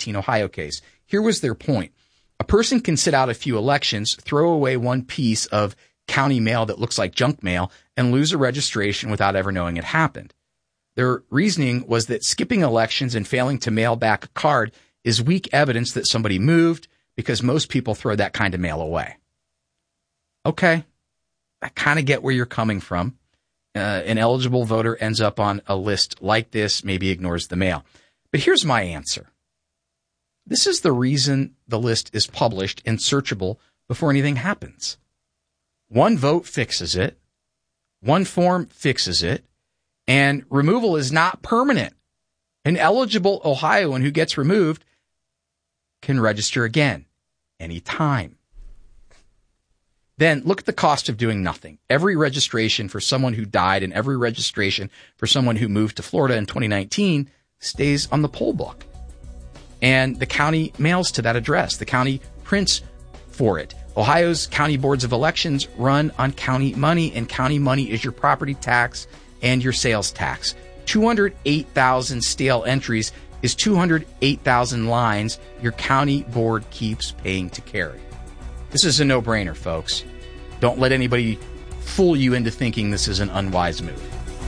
2018 Ohio case. Here was their point. A person can sit out a few elections, throw away one piece of county mail that looks like junk mail, and lose a registration without ever knowing it happened. Their reasoning was that skipping elections and failing to mail back a card is weak evidence that somebody moved, because most people throw that kind of mail away. Okay, I kind of get where you're coming from. An eligible voter ends up on a list like this, maybe ignores the mail. But here's my answer. This is the reason the list is published and searchable before anything happens. One vote fixes it. One form fixes it. And removal is not permanent. An eligible Ohioan who gets removed can register again anytime. Then look at the cost of doing nothing. Every registration for someone who died and every registration for someone who moved to Florida in 2019 stays on the poll book. And the county mails to that address. The county prints for it. Ohio's county boards of elections run on county money, and county money is your property tax and your sales tax. 208,000 stale entries is 208,000 lines your county board keeps paying to carry. This is a no-brainer, folks. Don't let anybody fool you into thinking this is an unwise move.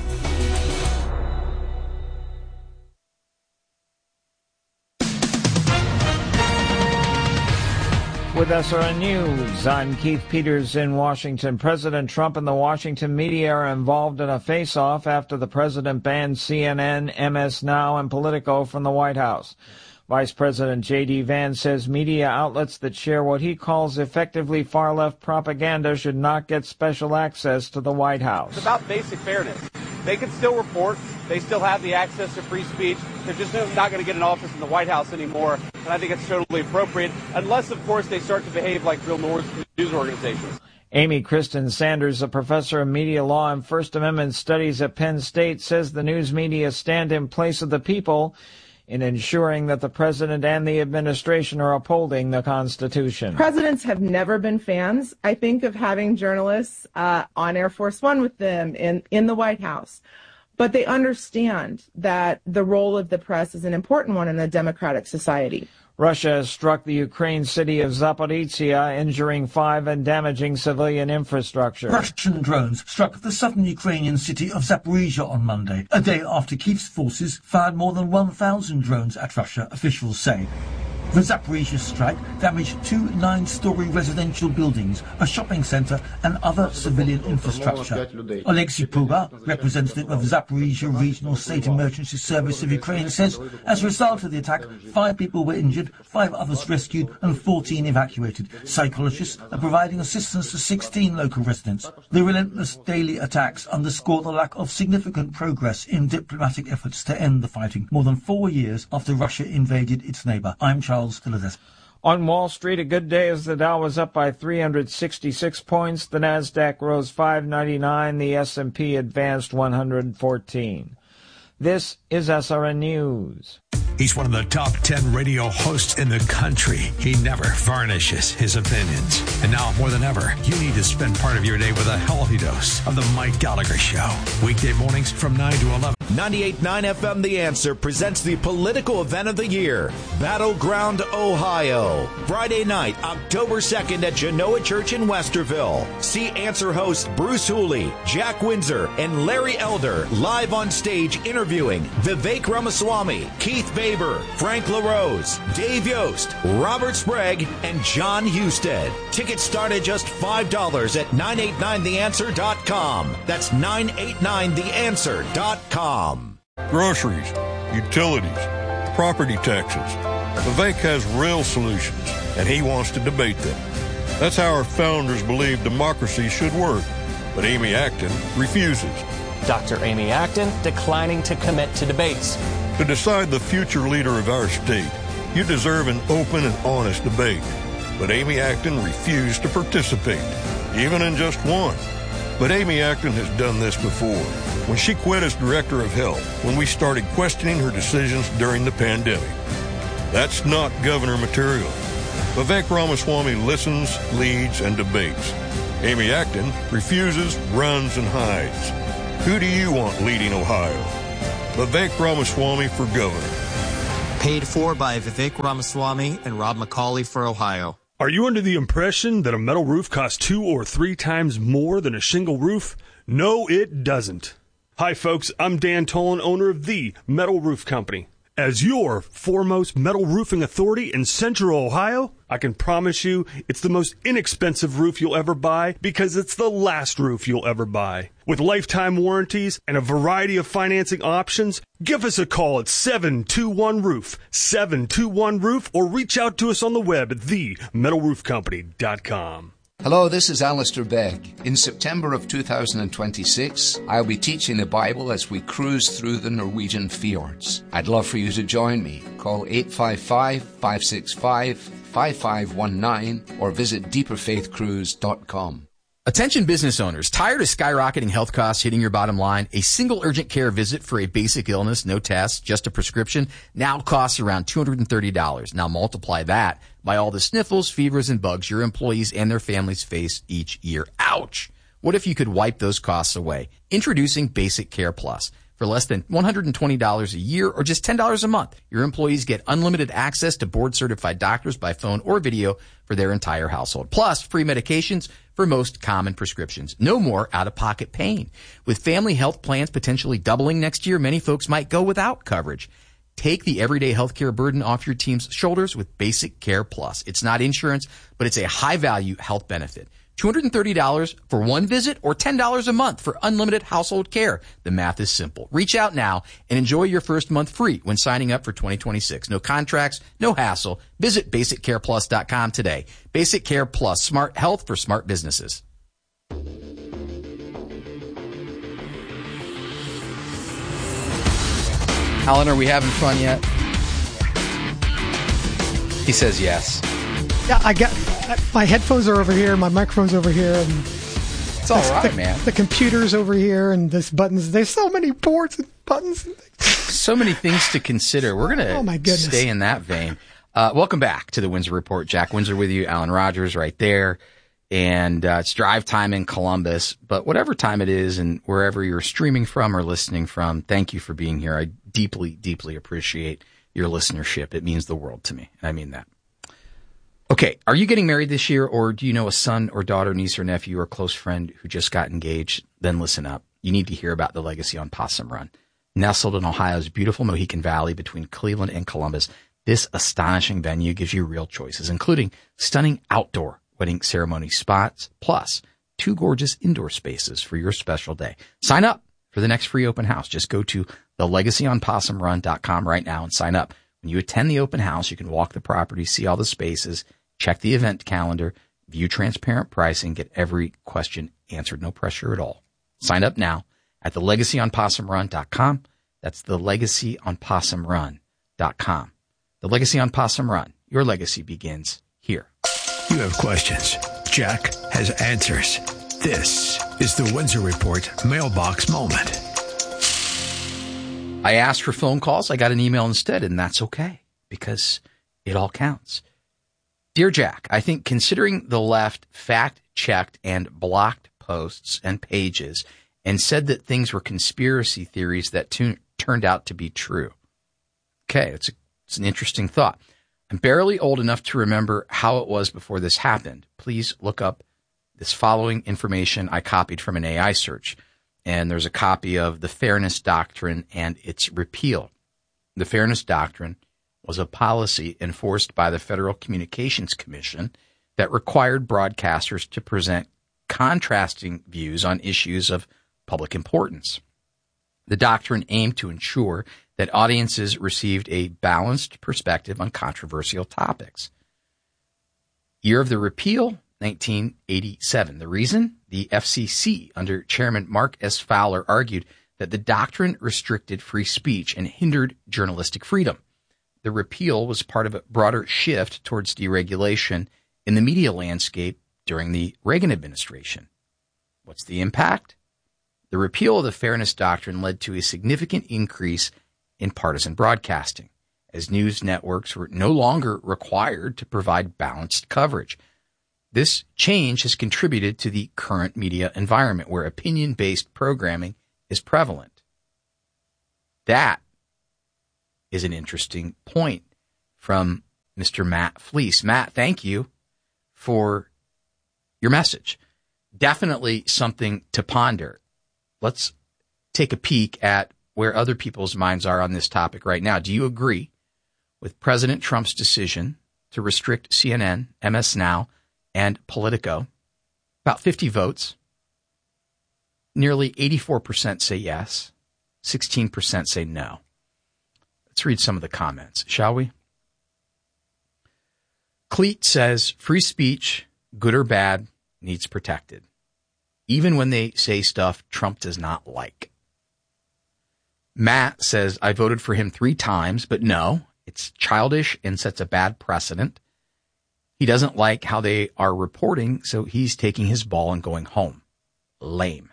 With SRN News, I'm Keith Peters in Washington. President Trump and the Washington media are involved in a face-off after the president banned CNN, MS Now, and Politico from the White House. Vice President J.D. Vance says media outlets that share what he calls effectively far-left propaganda should not get special access to the White House. It's about basic fairness. They can still report. They still have the access to free speech. They're just not going to get an office in the White House anymore, and I think it's totally appropriate, unless, of course, they start to behave like real news organizations. Amy Kristen Sanders, a professor of media law and First Amendment studies at Penn State, says the news media stand in place of the people in ensuring that the president and the administration are upholding the Constitution. Presidents have never been fans, I think, of having journalists on Air Force One with them in the White House. But they understand that the role of the press is an important one in a democratic society. Russia has struck the Ukraine city of Zaporizhzhia, injuring 5 and damaging civilian infrastructure. Russian drones struck the southern Ukrainian city of Zaporizhzhia on Monday, a day after Kyiv's forces fired more than 1,000 drones at Russia, officials say. The Zaporizhzhia strike damaged 2 9-story residential buildings, a shopping centre and other civilian infrastructure. Alexei Puga, representative of Zaporizhzhia Regional State Emergency Service of Ukraine, says as a result of the attack, 5 people were injured, 5 others rescued and 14 evacuated. Psychologists are providing assistance to 16 local residents. The relentless daily attacks underscore the lack of significant progress in diplomatic efforts to end the fighting, more than 4 years after Russia invaded its neighbour. I'm Charles. On Wall Street, a good day as the Dow was up by 366 points. The Nasdaq rose 599. The S&P advanced 114. This is SRN News. He's one of the top 10 radio hosts in the country. He never varnishes his opinions. And now, more than ever, you need to spend part of your day with a healthy dose of the Mike Gallagher Show. Weekday mornings from 9 to 11. 98.9 FM The Answer presents the political event of the year, Battleground, Ohio. Friday night, October 2nd at Genoa Church in Westerville. See Answer hosts Bruce Hooley, Jack Windsor, and Larry Elder live on stage interviewing Vivek Ramaswamy, Keith Baber, Frank LaRose, Dave Yost, Robert Sprague, and John Husted. Tickets start at just $5 at 989theanswer.com. That's 989theanswer.com. Groceries, utilities, property taxes. Vivek has real solutions, and he wants to debate them. That's how our founders believed democracy should work. But Amy Acton refuses. Dr. Amy Acton declining to commit to debates. To decide the future leader of our state, you deserve an open and honest debate. But Amy Acton refused to participate, even in just one. But Amy Acton has done this before. When she quit as director of health, when we started questioning her decisions during the pandemic. That's not governor material. Vivek Ramaswamy listens, leads, and debates. Amy Acton refuses, runs, and hides. Who do you want leading Ohio? Vivek Ramaswamy for governor. Paid for by Vivek Ramaswamy and Rob McCauley for Ohio. Are you under the impression that a metal roof costs 2 or 3 times more than a shingle roof? No, it doesn't. Hi, folks. I'm Dan Tolan, owner of The Metal Roof Company. As your foremost metal roofing authority in Central Ohio, I can promise you it's the most inexpensive roof you'll ever buy because it's the last roof you'll ever buy. With lifetime warranties and a variety of financing options, give us a call at 721-ROOF, 721-ROOF, or reach out to us on the web at themetalroofcompany.com. Hello, this is Alistair Beck. In September of 2026, I'll be teaching the Bible as we cruise through the Norwegian fjords. I'd love for you to join me. Call 855-565-5519 or visit deeperfaithcruise.com. Attention business owners, tired of skyrocketing health costs hitting your bottom line? A single urgent care visit for a basic illness, no tests, just a prescription, now costs around $230. Now multiply that by all the sniffles, fevers, and bugs your employees and their families face each year. Ouch! What if you could wipe those costs away? Introducing Basic Care Plus. For less than $120 a year or just $10 a month, your employees get unlimited access to board-certified doctors by phone or video for their entire household. Plus, free medications for most common prescriptions. No more out-of-pocket pain. With family health plans potentially doubling next year, many folks might go without coverage. Take the everyday healthcare burden off your team's shoulders with Basic Care Plus. It's not insurance, but it's a high-value health benefit. $230 for one visit or $10 a month for unlimited household care. The math is simple. Reach out now and enjoy your first month free when signing up for 2026. No contracts, no hassle. Visit BasicCarePlus.com today. Basic Care Plus, smart health for smart businesses. Alan, are we having fun yet? He says yes. Yeah, I got my headphones are over here, my microphone's over here, and it's all right, man. The computer's over here, and this buttons. There's so many ports and buttons. So many things to consider. We're gonna stay in that vein. Welcome back to the Windsor Report. Jack Windsor with you, Alan Rogers right there, and it's drive time in Columbus. But whatever time it is, and wherever you're streaming from or listening from, thank you for being here. I deeply, deeply appreciate your listenership. It means the world to me, and I mean that. Okay, are you getting married this year, or do you know a son or daughter, niece or nephew, or close friend who just got engaged? Then listen up. You need to hear about the Legacy on Possum Run. Nestled in Ohio's beautiful Mohican Valley between Cleveland and Columbus, this astonishing venue gives you real choices, including stunning outdoor wedding ceremony spots, plus 2 gorgeous indoor spaces for your special day. Sign up for the next free open house. Just go to thelegacyon.possumrun.com right now and sign up. When you attend the open house, you can walk the property, see all the spaces, check the event calendar, view transparent pricing, get every question answered. No pressure at all. Sign up now at thelegacyon.possumrun.com. That's thelegacyon.possumrun.com. The Legacy on Possum Run. Your legacy begins here. You have questions. Jack has answers. This is the Windsor Report mailbox moment. I asked for phone calls. I got an email instead, and that's okay because it all counts. Dear Jack, I think considering the left fact-checked and blocked posts and pages and said that things were conspiracy theories that turned out to be true. Okay, it's an interesting thought. I'm barely old enough to remember how it was before this happened. Please look up this following information I copied from an AI search. And there's a copy of the Fairness Doctrine and its repeal. The Fairness Doctrine was a policy enforced by the Federal Communications Commission that required broadcasters to present contrasting views on issues of public importance. The doctrine aimed to ensure that audiences received a balanced perspective on controversial topics. Year of the repeal, 1987. The reason? The FCC, under Chairman Mark S. Fowler, argued that the doctrine restricted free speech and hindered journalistic freedom. The repeal was part of a broader shift towards deregulation in the media landscape during the Reagan administration. What's the impact? The repeal of the Fairness Doctrine led to a significant increase in partisan broadcasting, as news networks were no longer required to provide balanced coverage. This change has contributed to the current media environment where opinion-based programming is prevalent. That is an interesting point from Mr. Matt Fleece. Matt, thank you for your message. Definitely something to ponder. Let's take a peek at where other people's minds are on this topic right now. Do you agree with President Trump's decision to restrict CNN, MS Now, and Politico? About 50 votes. Nearly 84% say yes. 16% say no. Let's read some of the comments, shall we? Cleet says, free speech, good or bad, needs protected, even when they say stuff Trump does not like. Matt says, I voted for him 3 times, but no, it's childish and sets a bad precedent. He doesn't like how they are reporting, so he's taking his ball and going home. Lame.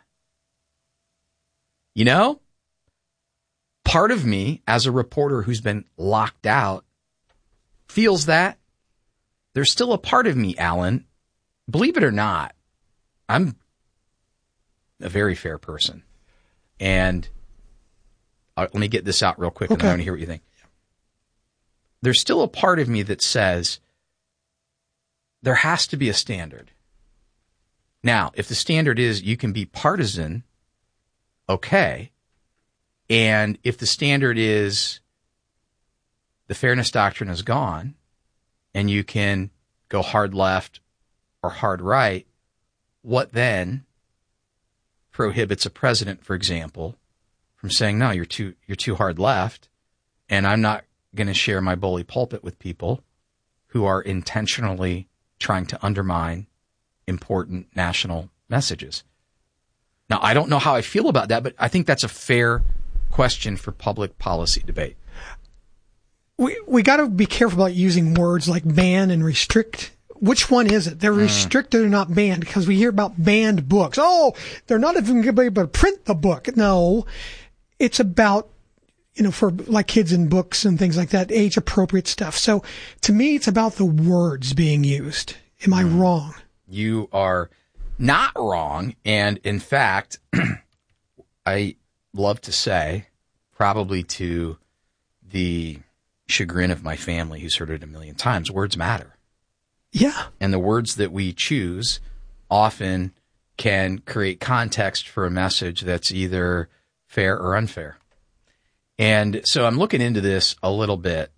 You know, part of me, as a reporter who's been locked out, feels that there's still a part of me, Alan. Believe it or not, I'm a very fair person. And let me get this out real quick, and I want to hear what you think. There's still a part of me that says there has to be a standard. Now, if the standard is you can be partisan, okay. And if the standard is the fairness doctrine is gone and you can go hard left or hard right, what then prohibits a president, for example, from saying, no, you're too hard left, and I'm not going to share my bully pulpit with people who are intentionally trying to undermine important national messages. Now, I don't know how I feel about that, but I think that's a fair question for public policy debate. We got to be careful about using words like ban and restrict. Which one is it? They're restricted or not banned? Because we hear about banned books. Oh, they're not even going to be able to print the book. No, it's about, for like kids in books and things like that, age appropriate stuff. So to me, it's about the words being used. Am I wrong? You are not wrong. And in fact, I love to say, probably to the chagrin of my family who's heard it a million times, words matter. Yeah. And the words that we choose often can create context for a message that's either fair or unfair. And so I'm looking into this a little bit.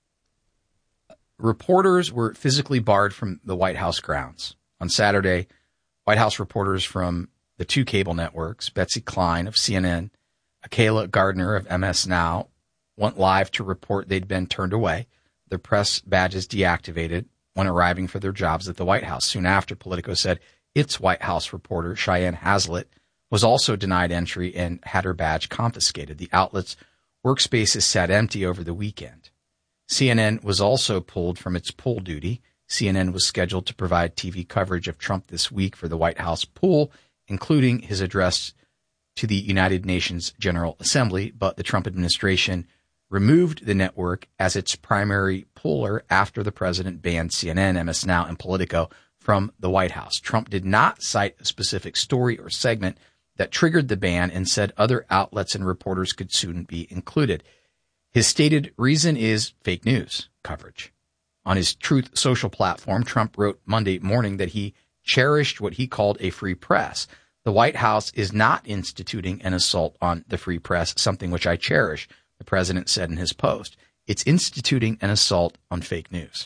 Reporters were physically barred from the White House grounds. On Saturday, White House reporters from the 2 cable networks, Betsy Klein of CNN, Akela Gardner of MS Now, went live to report they'd been turned away, their press badges deactivated when arriving for their jobs at the White House. Soon after, Politico said its White House reporter, Cheyenne Hazlitt, was also denied entry and had her badge confiscated. The outlet's workspaces sat empty over the weekend. CNN was also pulled from its pool duty. CNN was scheduled to provide TV coverage of Trump this week for the White House pool, including his address to the United Nations General Assembly, but the Trump administration removed the network as its primary puller after the president banned CNN, MS Now, and Politico from the White House. Trump did not cite a specific story or segment that triggered the ban and said other outlets and reporters could soon be included. His stated reason is fake news coverage. On his Truth Social platform, Trump wrote Monday morning that he cherished what he called a free press. The White House is not instituting an assault on the free press, something which I cherish, the president said in his post. It's instituting an assault on fake news.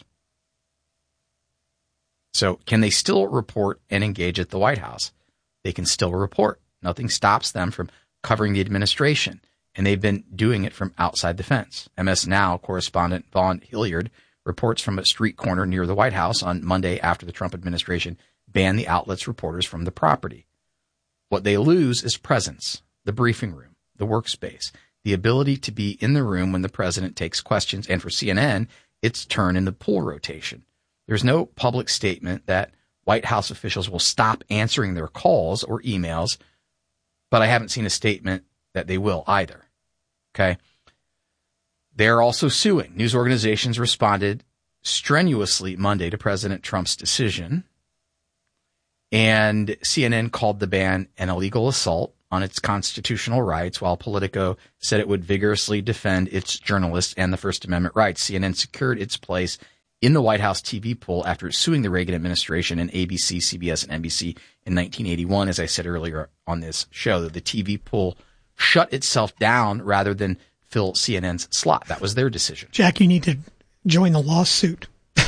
So can they still report and engage at the White House? They can still report. Nothing stops them from covering the administration, and they've been doing it from outside the fence. MS Now correspondent Vaughn Hilliard reports from a street corner near the White House on Monday after the Trump administration banned the outlet's reporters from the property. What they lose is presence, the briefing room, the workspace, the ability to be in the room when the president takes questions, and for CNN, its turn in the pool rotation. There's no public statement that White House officials will stop answering their calls or emails, but I haven't seen a statement that they will either. Okay. They're also suing. News organizations responded strenuously Monday to President Trump's decision, and CNN called the ban an illegal assault on its constitutional rights, while Politico said it would vigorously defend its journalists and the First Amendment rights. CNN secured its place in the White House TV poll after suing the Reagan administration and ABC, CBS, and NBC in 1981. As I said earlier on this show, that the TV poll shut itself down rather than fill CNN's slot. That was their decision. Jack, you need to join the lawsuit.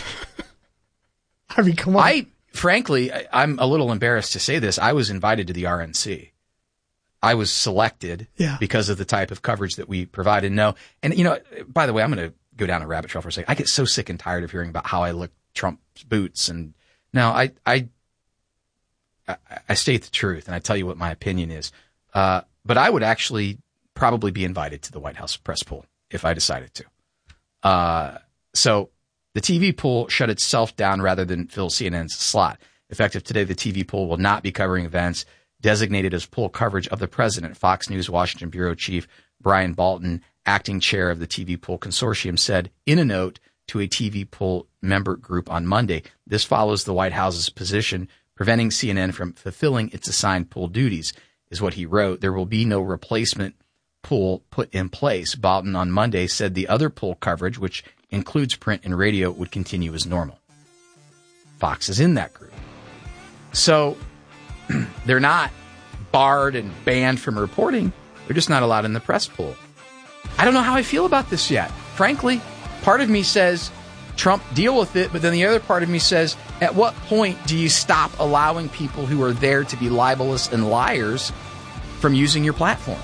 I mean, come on. Frankly, I'm a little embarrassed to say this. I was invited to the RNC. I was selected because of the type of coverage that we provided. And by the way, I'm going to go down a rabbit trail for a second. I get so sick and tired of hearing about how I lick Trump's boots. And now I state the truth and I tell you what my opinion is. But I would actually probably be invited to the White House press pool if I decided to. So the TV pool shut itself down rather than fill CNN's slot. Effective today, the TV pool will not be covering events designated as poll coverage of the president. Fox News Washington bureau chief Brian Bolton, acting chair of the TV poll consortium, said in a note to a TV poll member group on Monday, this follows the White House's position preventing CNN from fulfilling its assigned poll duties, is what he wrote. There will be no replacement pool put in place. Bolton on Monday said the other poll coverage, which includes print and radio, would continue as normal. Fox is in that group. So they're not barred and banned from reporting. They're just not allowed in the press pool. I don't know how I feel about this yet. Frankly, part of me says, Trump, deal with it. But then the other part of me says, at what point do you stop allowing people who are there to be libelous and liars from using your platform?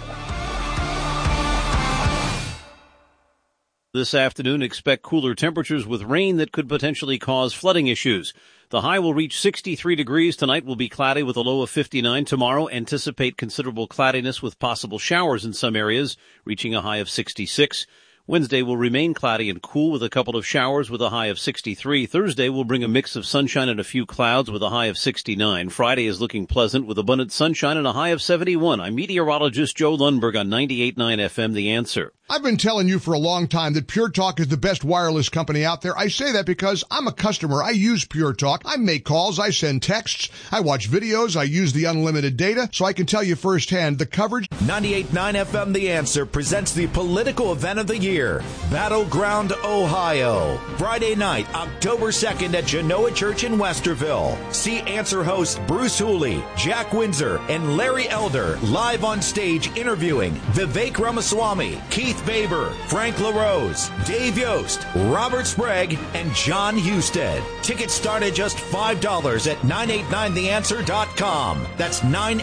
This afternoon, expect cooler temperatures with rain that could potentially cause flooding issues. The high will reach 63 degrees. Tonight will be cloudy with a low of 59. Tomorrow, anticipate considerable cloudiness with possible showers in some areas, reaching a high of 66. Wednesday will remain cloudy and cool with a couple of showers with a high of 63. Thursday will bring a mix of sunshine and a few clouds with a high of 69. Friday is looking pleasant with abundant sunshine and a high of 71. I'm meteorologist Joe Lundberg on 98.9 FM, The Answer. I've been telling you for a long time that Pure Talk is the best wireless company out there. I say that because I'm a customer. I use Pure Talk. I make calls. I send texts. I watch videos. I use the unlimited data. So I can tell you firsthand the coverage. 98.9 FM The Answer presents the political event of the year, Battleground, Ohio. Friday night, October 2nd at Genoa Church in Westerville. See Answer hosts Bruce Hooley, Jack Windsor, and Larry Elder live on stage interviewing Vivek Ramaswamy, Keith Baber, Frank LaRose, Dave Yost, Robert Sprague, and John Husted. Tickets start at just $5 at 989theanswer.com. That's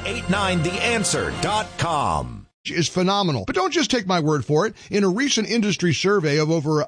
989theanswer.com. Is phenomenal. But don't just take my word for it. In a recent industry survey of over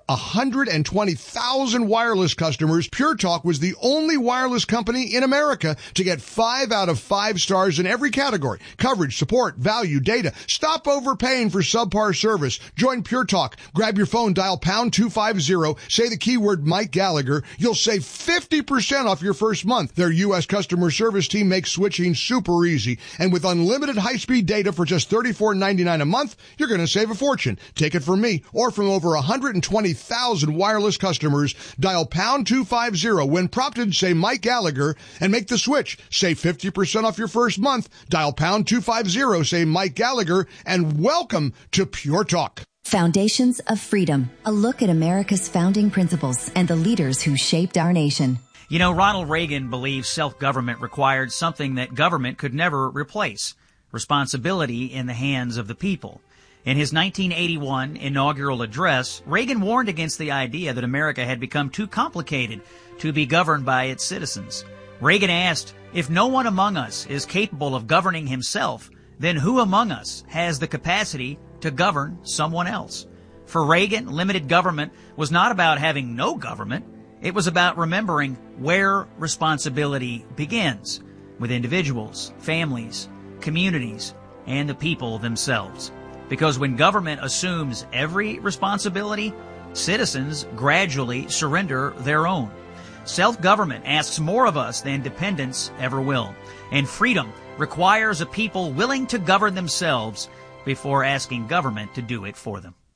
120,000 wireless customers, Pure Talk was the only wireless company in America to get 5 out of 5 stars in every category. Coverage, support, value, data. Stop overpaying for subpar service. Join Pure Talk. Grab your phone, dial pound 250, say the keyword Mike Gallagher. You'll save 50% off your first month. Their U.S. customer service team makes switching super easy. And with unlimited high-speed data for just $34.99 a month, you're going to save a fortune. Take it from me or from over 120,000 wireless customers. Dial pound 250 when prompted, say Mike Gallagher, and make the switch. Save 50% off your first month. Dial pound 250, say Mike Gallagher, and welcome to Pure Talk. Foundations of Freedom, a look at America's founding principles and the leaders who shaped our nation. You know, Ronald Reagan believed self-government required something that government could never replace: responsibility in the hands of the people. In his 1981 inaugural address, Reagan warned against the idea that America had become too complicated to be governed by its citizens. Reagan asked, if no one among us is capable of governing himself, then who among us has the capacity to govern someone else? For Reagan, limited government was not about having no government. It was about remembering where responsibility begins, with individuals, families, communities, and the people themselves. Because when government assumes every responsibility, citizens gradually surrender their own. Self-government asks more of us than dependence ever will. And freedom requires a people willing to govern themselves before asking government to do it for them.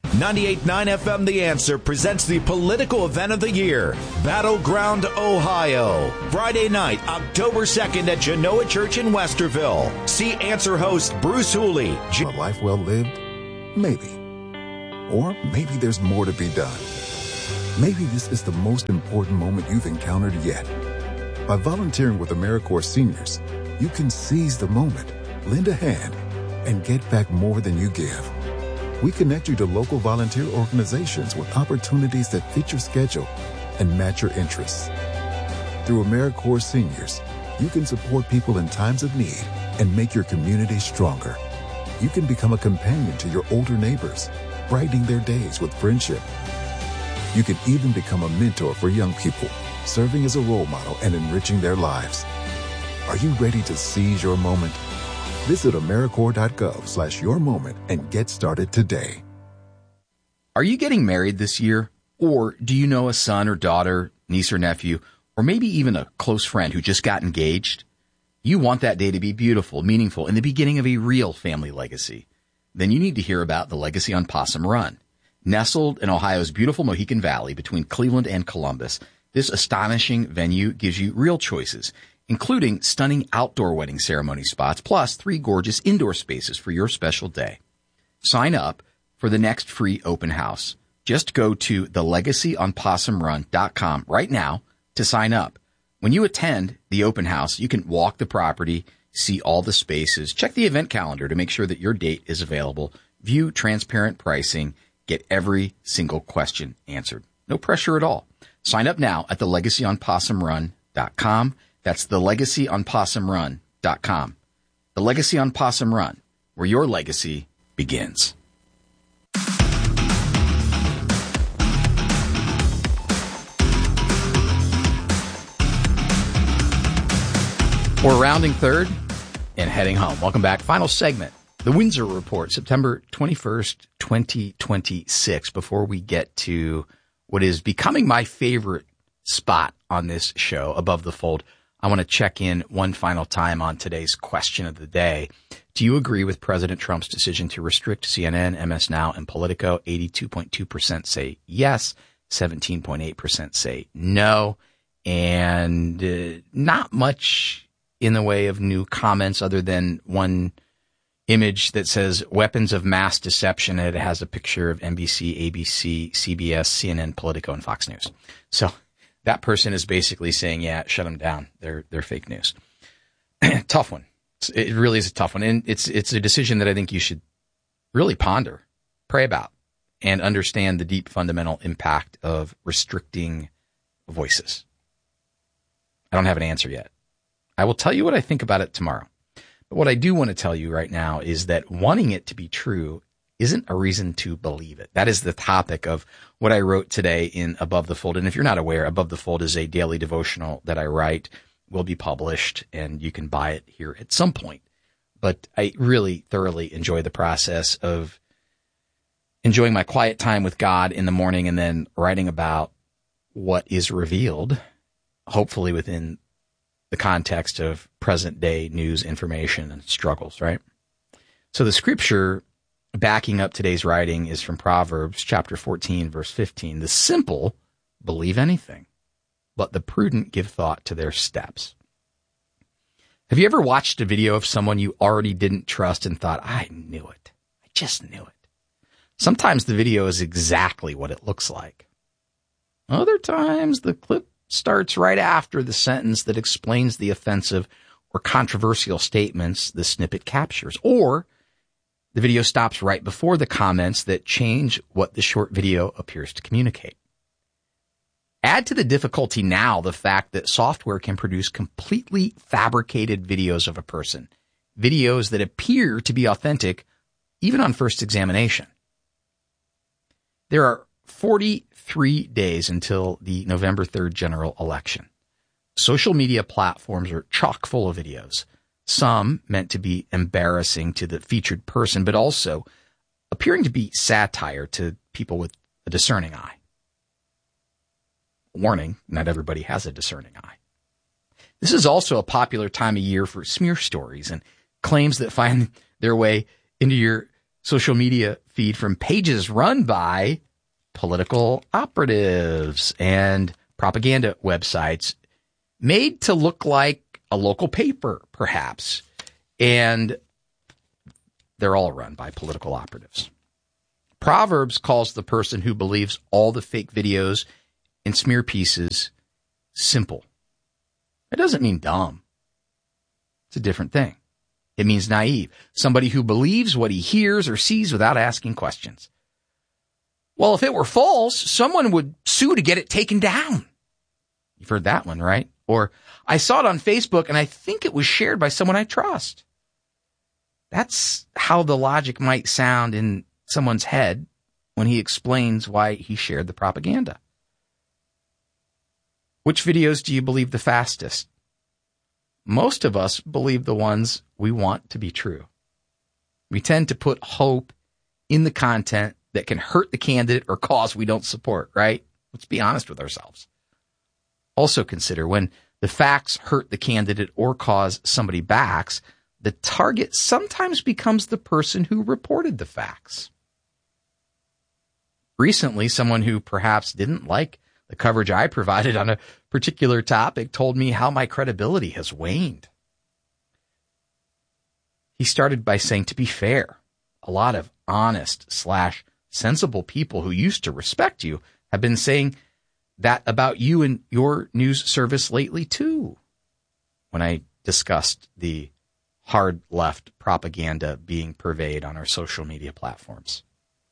98.9 FM The Answer presents the political event of the year, Battleground, Ohio. Friday night, October 2nd at Genoa Church in Westerville. See Answer host Bruce Hooley. A life well lived? Maybe. Or maybe there's more to be done. Maybe this is the most important moment you've encountered yet. By volunteering with AmeriCorps Seniors, you can seize the moment, lend a hand, and get back more than you give. We connect you to local volunteer organizations with opportunities that fit your schedule and match your interests. Through AmeriCorps Seniors, you can support people in times of need and make your community stronger. You can become a companion to your older neighbors, brightening their days with friendship. You can even become a mentor for young people, serving as a role model and enriching their lives. Are you ready to seize your moment? Visit AmeriCorps.gov/yourmoment and get started today. Are you getting married this year? Or do you know a son or daughter, niece or nephew, or maybe even a close friend who just got engaged? You want that day to be beautiful, meaningful, and the beginning of a real family legacy. Then you need to hear about the Legacy on Possum Run. Nestled in Ohio's beautiful Mohican Valley between Cleveland and Columbus, this astonishing venue gives you real choices, including stunning outdoor wedding ceremony spots, plus 3 gorgeous indoor spaces for your special day. Sign up for the next free open house. Just go to thelegacyonpossumrun.com right now to sign up. When you attend the open house, you can walk the property, see all the spaces, check the event calendar to make sure that your date is available, view transparent pricing, get every single question answered. No pressure at all. Sign up now at thelegacyonpossumrun.com. That's thelegacyonpossumrun.com. The Legacy on Possum Run, where your legacy begins. We're rounding third and heading home. Welcome back. Final segment, the Windsor Report, September 21st, 2026. Before we get to what is becoming my favorite spot on this show, Above the Fold, I want to check in one final time on today's question of the day. Do you agree with President Trump's decision to restrict CNN, MS Now, and Politico? 82.2% say yes, 17.8% say no, and not much in the way of new comments other than one image that says weapons of mass deception, and it has a picture of NBC, ABC, CBS, CNN, Politico, and Fox News. So that person is basically saying, yeah, shut them down. They're fake news. Tough one. It really is a tough one. And it's a decision that I think you should really ponder, pray about, and understand the deep fundamental impact of restricting voices. I don't have an answer yet. I will tell you what I think about it tomorrow. But what I do want to tell you right now is that wanting it to be true isn't a reason to believe it. That is the topic of what I wrote today in Above the Fold. And if you're not aware, Above the Fold is a daily devotional that I write, will be published, and you can buy it here at some point. But I really thoroughly enjoy the process of enjoying my quiet time with God in the morning and then writing about what is revealed, hopefully within the context of present day news, information, and struggles, right? So the scripture backing up today's writing is from Proverbs chapter 14, verse 15. The simple believe anything, but the prudent give thought to their steps. Have you ever watched a video of someone you already didn't trust and thought, I knew it. I just knew it. Sometimes the video is exactly what it looks like. Other times the clip starts right after the sentence that explains the offensive or controversial statements the snippet captures, or the video stops right before the comments that change what the short video appears to communicate. Add to the difficulty now the fact that software can produce completely fabricated videos of a person, videos that appear to be authentic even on first examination. There are 43 days until the November 3rd general election. Social media platforms are chock full of videos, some meant to be embarrassing to the featured person, but also appearing to be satire to people with a discerning eye. Warning, not everybody has a discerning eye. This is also a popular time of year for smear stories and claims that find their way into your social media feed from pages run by political operatives and propaganda websites made to look like a local paper, perhaps. And they're all run by political operatives. Proverbs calls the person who believes all the fake videos and smear pieces simple. It doesn't mean dumb. It's a different thing. It means naive, somebody who believes what he hears or sees without asking questions. Well, if it were false, someone would sue to get it taken down. You've heard that one, right? Or, I saw it on Facebook and I think it was shared by someone I trust. That's how the logic might sound in someone's head when he explains why he shared the propaganda. Which videos do you believe the fastest? Most of us believe the ones we want to be true. We tend to put hope in the content that can hurt the candidate or cause we don't support, right? Let's be honest with ourselves. Also consider when the facts hurt the candidate or cause somebody backs, the target sometimes becomes the person who reported the facts. Recently, someone who perhaps didn't like the coverage I provided on a particular topic told me how my credibility has waned. He started by saying, to be fair, a lot of honest/sensible people who used to respect you have been saying that about you and your news service lately too. When I discussed the hard left propaganda being purveyed on our social media platforms.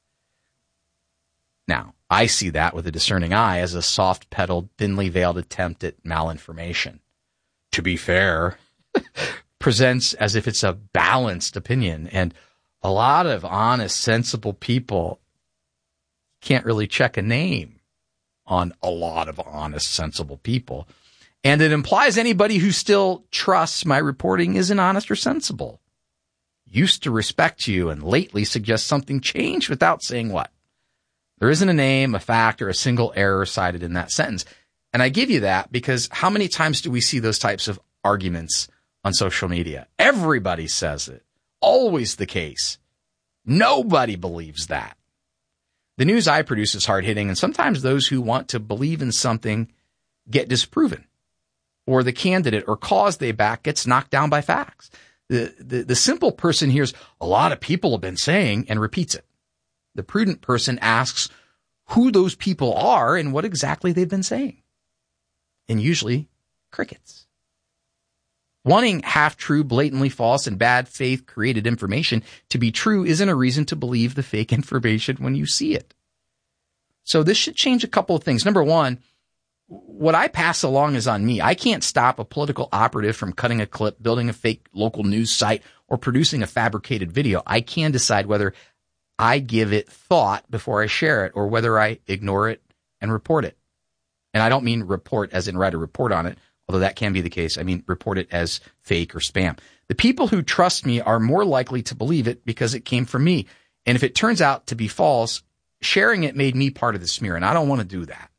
Now, I see that with a discerning eye as a soft-pedaled, thinly veiled attempt at malinformation. To be fair, presents as if it's a balanced opinion, and a lot of honest, sensible people can't really check a name on a lot of honest, sensible people. And it implies anybody who still trusts my reporting isn't honest or sensible. Used to respect you and lately suggest something changed without saying what. There isn't a name, a fact, or a single error cited in that sentence. And I give you that because how many times do we see those types of arguments on social media? Everybody says it. Always the case. Nobody believes that. The news I produce is hard-hitting, and sometimes those who want to believe in something get disproven, or the candidate or cause they back gets knocked down by facts. The simple person hears a lot of people have been saying and repeats it. The prudent person asks who those people are and what exactly they've been saying. And usually, crickets. Wanting half-true, blatantly false, and bad faith-created information to be true isn't a reason to believe the fake information when you see it. So this should change a couple of things. Number one, what I pass along is on me. I can't stop a political operative from cutting a clip, building a fake local news site, or producing a fabricated video. I can decide whether I give it thought before I share it or whether I ignore it and report it. And I don't mean report as in write a report on it, although that can be the case. I mean report it as fake or spam. The people who trust me are more likely to believe it because it came from me. And if it turns out to be false, sharing it made me part of the smear, and I don't want to do that.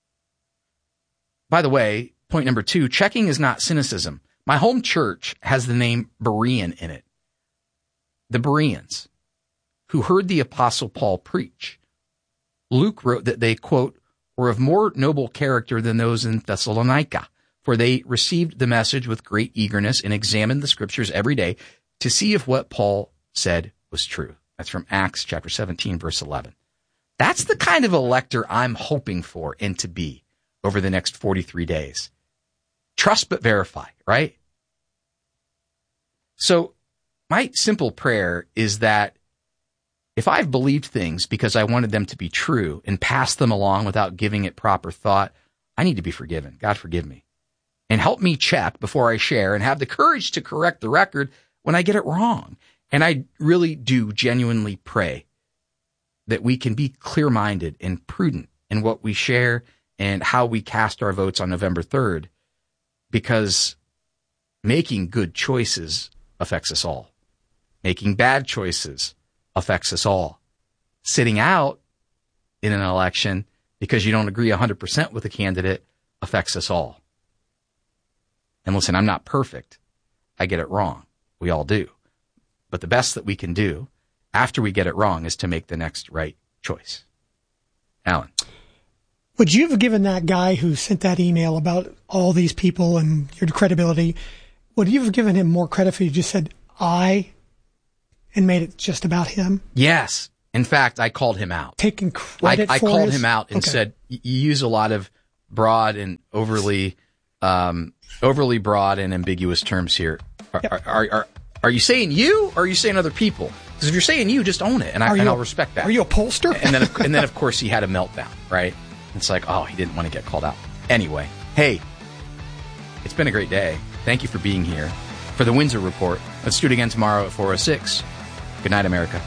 By the way, point number 2, checking is not cynicism. My home church has the name Berean in it. The Bereans, who heard the Apostle Paul preach. Luke wrote that they, quote, were of more noble character than those in Thessalonica, for they received the message with great eagerness and examined the scriptures every day to see if what Paul said was true. That's from Acts chapter 17, verse 11. That's the kind of elector I'm hoping for and to be over the next 43 days. Trust but verify, right? So my simple prayer is that if I've believed things because I wanted them to be true and passed them along without giving it proper thought, I need to be forgiven. God forgive me. And help me check before I share and have the courage to correct the record when I get it wrong. And I really do genuinely pray that we can be clear-minded and prudent in what we share and how we cast our votes on November 3rd, because making good choices affects us all. Making bad choices affects us all. Sitting out in an election because you don't agree 100% with a candidate affects us all. And listen, I'm not perfect. I get it wrong. We all do. But the best that we can do after we get it wrong is to make the next right choice. Alan. Would you have given that guy who sent that email about all these people and your credibility, would you have given him more credit if he just said, I, and made it just about him? Yes. In fact, I called him out. Taking credit I for called his... him out and said, you use a lot of broad and overly broad and ambiguous terms here. Are you saying you, or are you saying other people? Because if you're saying you, just own it, and I'll respect that. Are you a pollster? and then of course he had a meltdown, right? It's like, oh, he didn't want to get called out. Anyway, hey, it's been a great day. Thank you for being here for the Windsor Report. Let's do it again tomorrow at 4:06. Good night, America.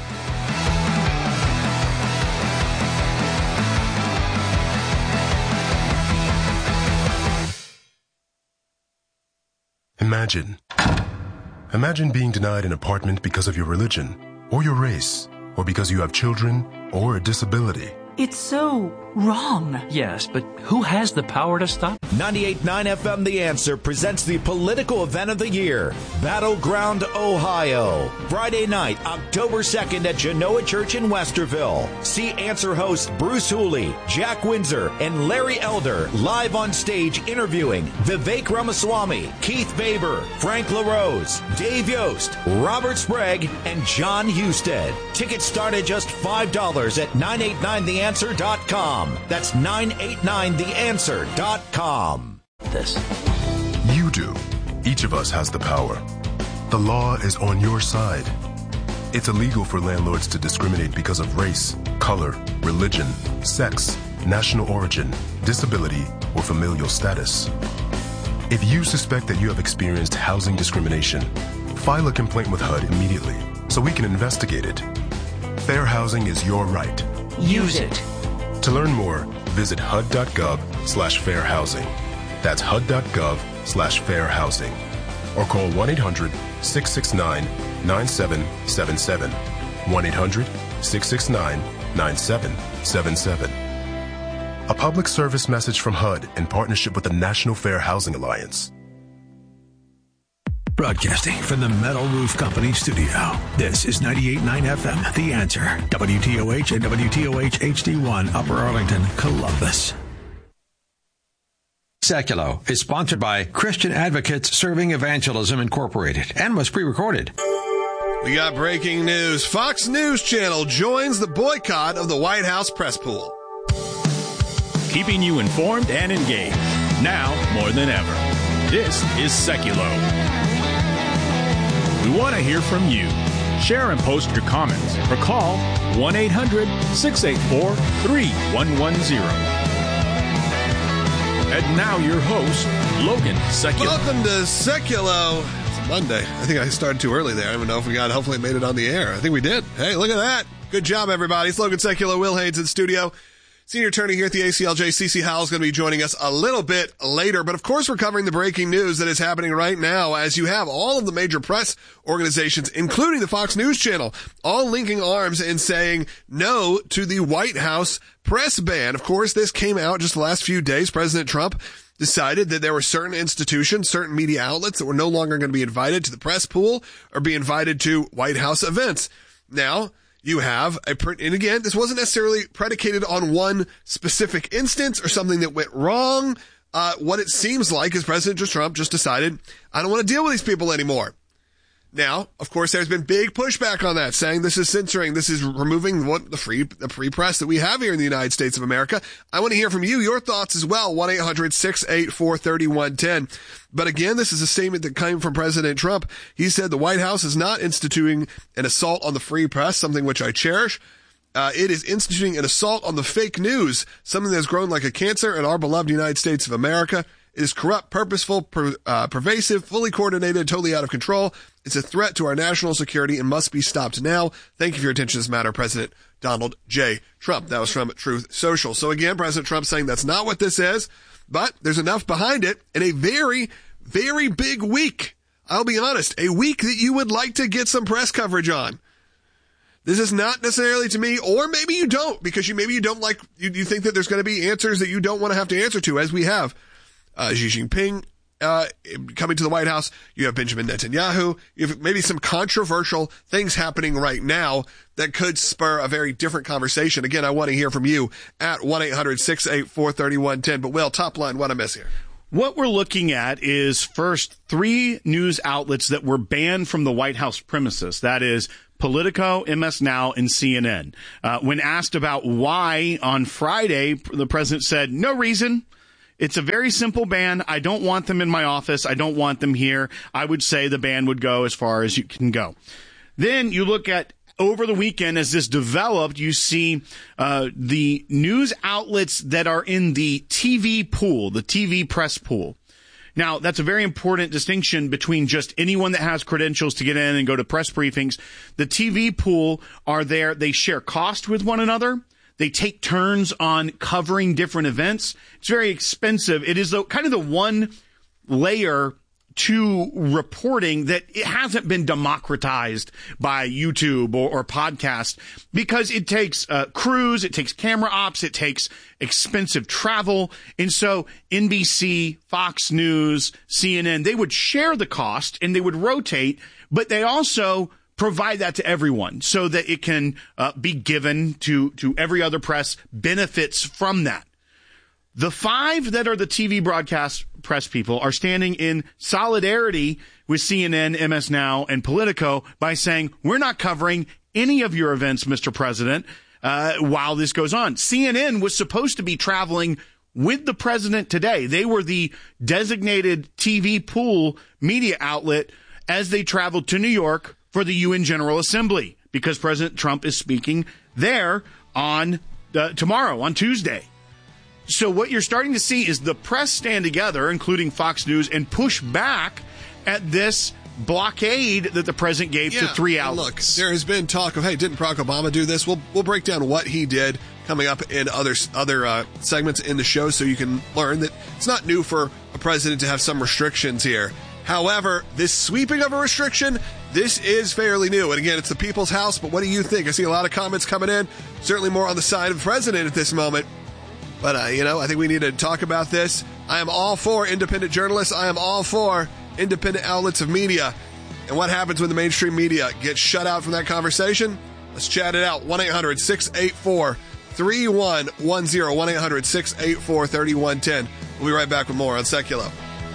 Imagine being denied an apartment because of your religion, or your race, or because you have children, or a disability. It's so wrong. Yes, but who has the power to stop? 98.9 FM The Answer presents the political event of the year, Battleground, Ohio. Friday night, October 2nd at Genoa Church in Westerville. See Answer hosts Bruce Hooley, Jack Windsor, and Larry Elder live on stage interviewing Vivek Ramaswamy, Keith Faber, Frank LaRose, Dave Yost, Robert Sprague, and John Husted. Tickets start at just $5 at 989theanswer.com. That's 989theanswer.com. You do. Each of us has the power. The law is on your side. It's illegal for landlords to discriminate because of race, color, religion, sex, national origin, disability, or familial status. If you suspect that you have experienced housing discrimination, file a complaint with HUD immediately so we can investigate it. Fair housing is your right. Use it. To learn more, visit HUD.gov/fairhousing. That's HUD.gov/fairhousing. Or call 1-800-669-9777. 1-800-669-9777. A public service message from HUD in partnership with the National Fair Housing Alliance. Broadcasting from the Metal Roof Company studio. This is 98.9 FM, The Answer. WTOH and WTOH HD1, Upper Arlington, Columbus. Seculo is sponsored by Christian Advocates Serving Evangelism Incorporated and was pre-recorded. We got breaking news. Fox News Channel joins the boycott of the White House press pool. Keeping you informed and engaged, now more than ever. This is Seculo. We want to hear from you. Share and post your comments or call 1-800-684-3110. And now your host, Logan Seculo. Welcome to Seculo. It's Monday. I think I started too early there. I don't even know if we hopefully made it on the air. I think we did. Hey, look at that. Good job, everybody. It's Logan Seculo, Will Haynes in studio. Senior attorney here at the ACLJ, CeCe Howell, is going to be joining us a little bit later. But of course, we're covering the breaking news that is happening right now, as you have all of the major press organizations, including the Fox News Channel, all linking arms and saying no to the White House press ban. Of course, this came out just the last few days. President Trump decided that there were certain institutions, certain media outlets that were no longer going to be invited to the press pool or be invited to White House events. Now, you have and again, this wasn't necessarily predicated on one specific instance or something that went wrong. What it seems like is President Trump just decided, I don't want to deal with these people anymore. Now, of course, there's been big pushback on that, saying this is censoring, this is removing the free press that we have here in the United States of America. I want to hear from you, your thoughts as well, 1-800-684-3110. But again, this is a statement that came from President Trump. He said the White House is not instituting an assault on the free press, something which I cherish. It is instituting an assault on the fake news, something that has grown like a cancer in our beloved United States of America. It is corrupt, purposeful, pervasive, fully coordinated, totally out of control. It's a threat to our national security and must be stopped now. Thank you for your attention to this matter, President Donald J. Trump. That was from Truth Social. So again, President Trump saying that's not what this is, but there's enough behind it in a very, very big week. I'll be honest, a week that you would like to get some press coverage on. This is not necessarily to me, or maybe you don't, because you don't like, you think that there's going to be answers that you don't want to have to answer to, as we have Xi Jinping coming to the White House. You have Benjamin Netanyahu. You have maybe some controversial things happening right now that could spur a very different conversation. Again, I want to hear from you at 1-800-684-3110. But Will, top line, what I miss here? What we're looking at is first 3 news outlets that were banned from the White House premises. That is Politico, MS Now, and CNN. When asked about why on Friday, the president said, no reason. It's a very simple ban. I don't want them in my office. I don't want them here. I would say the ban would go as far as you can go. Then you look at over the weekend, as this developed, you see the news outlets that are in the TV pool, the TV press pool. Now, that's a very important distinction between just anyone that has credentials to get in and go to press briefings. The TV pool are there. They share cost with one another. They take turns on covering different events. It's very expensive. It is kind of the one layer to reporting that it hasn't been democratized by YouTube or podcast, because it takes crews, it takes camera ops, it takes expensive travel. And so NBC, Fox News, CNN, they would share the cost and they would rotate, but they also provide that to everyone so that it can be given to every other press, benefits from that. The 5 that are the TV broadcast press people are standing in solidarity with CNN, MS Now, and Politico by saying, we're not covering any of your events, Mr. President, while this goes on. CNN was supposed to be traveling with the president today. They were the designated TV pool media outlet as they traveled to New York for the UN General Assembly, because President Trump is speaking there on tomorrow, on Tuesday. So what you're starting to see is the press stand together, including Fox News, and push back at this blockade that the president gave to 3 outlets. Look, there has been talk of, hey, didn't Barack Obama do this? We'll break down what he did coming up in other segments in the show, so you can learn that it's not new for a president to have some restrictions here. However, this sweeping of a restriction, this is fairly new. And again, it's the people's house, but what do you think? I see a lot of comments coming in, certainly more on the side of the president at this moment. But, I think we need to talk about this. I am all for independent journalists. I am all for independent outlets of media. And what happens when the mainstream media gets shut out from that conversation? Let's chat it out. 1-800-684-3110. 1-800-684-3110. We'll be right back with more on Seculo.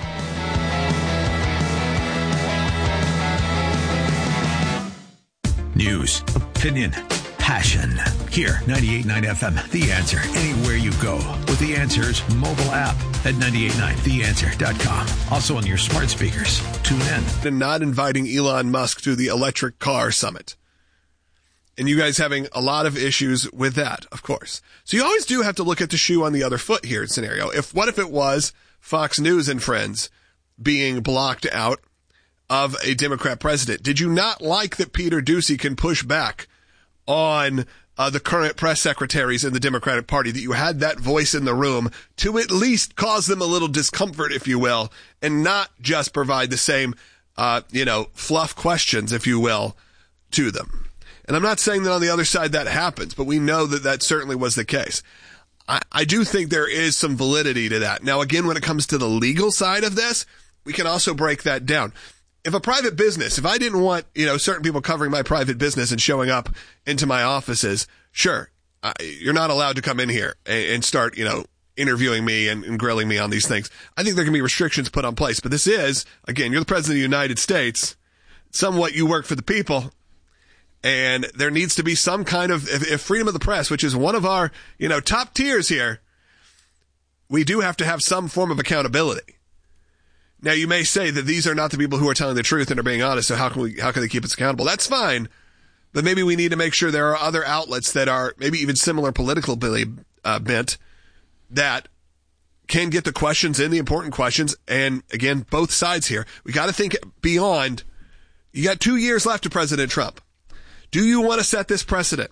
News, opinion, passion. Here, 98.9 FM, The Answer. Anywhere you go with The Answer's mobile app at 989theanswer.com. Also on your smart speakers. Tune in. And not inviting Elon Musk to the electric car summit. And you guys having a lot of issues with that, of course. So you always do have to look at the shoe on the other foot here scenario. What if it was Fox News and friends being blocked out of a Democrat president? Did you not like that Peter Doocy can push back on the current press secretaries in the Democratic Party, that you had that voice in the room to at least cause them a little discomfort, if you will, and not just provide the same, fluff questions, if you will, to them? And I'm not saying that on the other side that happens, but we know that that certainly was the case. I do think there is some validity to that. Now, again, when it comes to the legal side of this, we can also break that down. If a private business, if I didn't want, certain people covering my private business and showing up into my offices, sure, you're not allowed to come in here and start, interviewing me and grilling me on these things. I think there can be restrictions put on place, but this is, again, you're the president of the United States. Somewhat you work for the people, and there needs to be some kind of, if freedom of the press, which is one of our, top tiers here, we do have to have some form of accountability. Now, you may say that these are not the people who are telling the truth and are being honest, so how can they keep us accountable? That's fine, but maybe we need to make sure there are other outlets that are maybe even similar politically bent that can get the questions in, the important questions, and again, both sides here. We got to think beyond. You got 2 years left to President Trump. Do you want to set this precedent?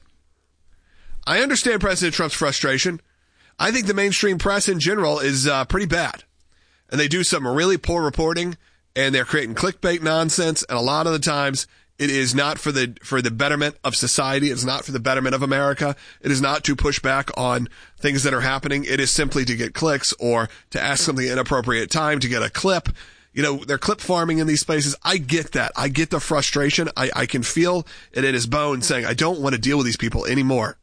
I understand President Trump's frustration. I think the mainstream press in general is pretty bad. And they do some really poor reporting, and they're creating clickbait nonsense, and a lot of the times It is not for the betterment of society. It's not for the betterment of America. It is not to push back on things that are happening. It is simply to get clicks or to ask something at an inappropriate time, to get a clip. You know, they're clip farming in these places. I get that. I get the frustration. I can feel it in his bones saying, I don't want to deal with these people anymore.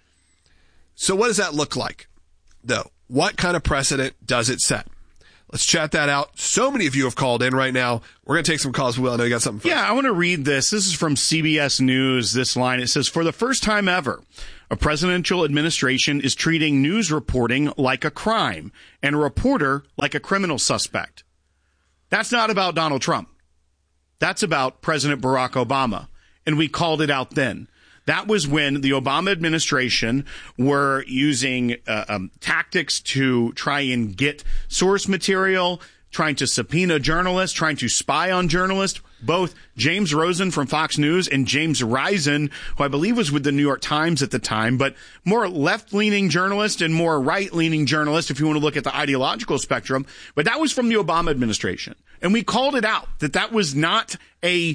So what does that look like, though? What kind of precedent does it set? Let's chat that out. So many of you have called in right now. We're going to take some calls. Will, I know you got something for us. Yeah, I want to read this. This is from CBS News, this line. It says, for the first time ever, a presidential administration is treating news reporting like a crime and a reporter like a criminal suspect. That's not about Donald Trump. That's about President Barack Obama. And we called it out then. That was when the Obama administration were using tactics to try and get source material, trying to subpoena journalists, trying to spy on journalists. Both James Rosen from Fox News and James Risen, who I believe was with the New York Times at the time, but more left-leaning journalist and more right-leaning journalist, if you want to look at the ideological spectrum. But that was from the Obama administration. And we called it out that was not a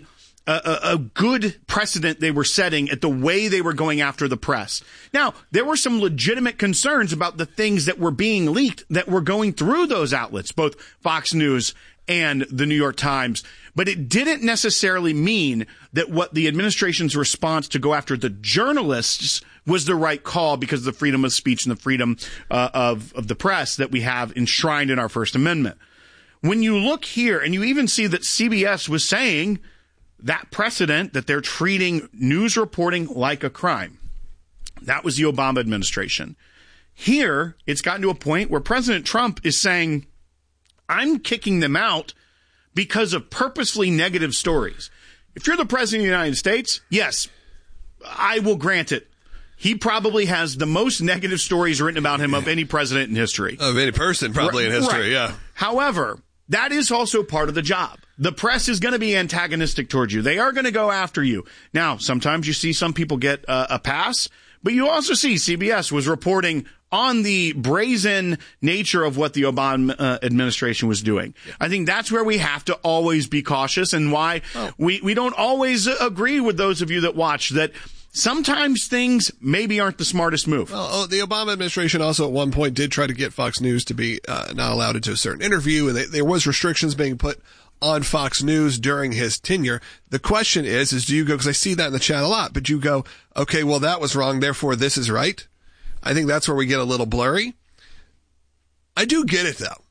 good precedent they were setting at the way they were going after the press. Now, there were some legitimate concerns about the things that were being leaked that were going through those outlets, both Fox News and the New York Times. But it didn't necessarily mean that what the administration's response to go after the journalists was the right call because of the freedom of speech and the freedom of the press that we have enshrined in our First Amendment. When you look here, and you even see that CBS was saying that precedent that they're treating news reporting like a crime. That was the Obama administration. Here, it's gotten to a point where President Trump is saying, I'm kicking them out because of purposefully negative stories. If you're the president of the United States, yes, I will grant it. He probably has the most negative stories written about him of any president in history. Of any person probably in history, right. Yeah. However, that is also part of the job. The press is going to be antagonistic towards you. They are going to go after you. Now, sometimes you see some people get a pass, but you also see CBS was reporting on the brazen nature of what the Obama administration was doing. Yeah. I think that's where we have to always be cautious and why we don't always agree with those of you that watch that sometimes things maybe aren't the smartest move. Well, the Obama administration also at one point did try to get Fox News to be not allowed into a certain interview, and there was restrictions being put on Fox News during his tenure. The question is do you go, because I see that in the chat a lot, but you go, okay, well, that was wrong, therefore this is right? I think that's where we get a little blurry. I do get it, though.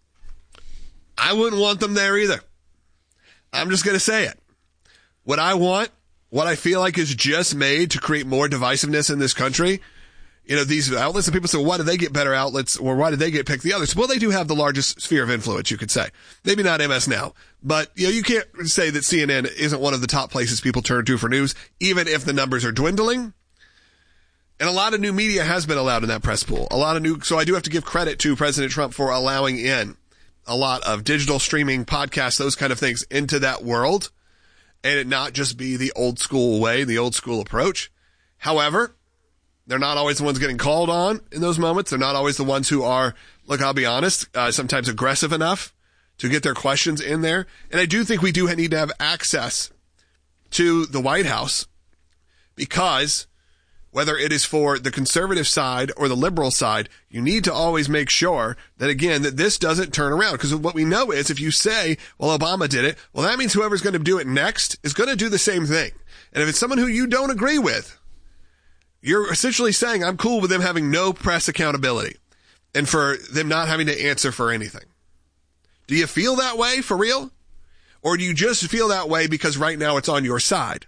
I wouldn't want them there either. I'm just going to say it. What I want, what I feel like is just made to create more divisiveness in this country, you know, these outlets, and people say, well, why do they get better outlets, or why did they get picked the others? Well, they do have the largest sphere of influence, you could say. Maybe not MS Now, but you know, you can't say that CNN isn't one of the top places people turn to for news, even if the numbers are dwindling. And a lot of new media has been allowed in that press pool. So I do have to give credit to President Trump for allowing in a lot of digital streaming, podcasts, those kind of things into that world, and it not just be the old school way, the old school approach. However, they're not always the ones getting called on in those moments. They're not always the ones who are, look, I'll be honest, sometimes aggressive enough to get their questions in there. And I do think we do need to have access to the White House, because whether it is for the conservative side or the liberal side, you need to always make sure that, again, that this doesn't turn around. Because what we know is if you say, well, Obama did it, well, that means whoever's going to do it next is going to do the same thing. And if it's someone who you don't agree with, you're essentially saying, I'm cool with them having no press accountability and for them not having to answer for anything. Do you feel that way for real? Or do you just feel that way because right now it's on your side?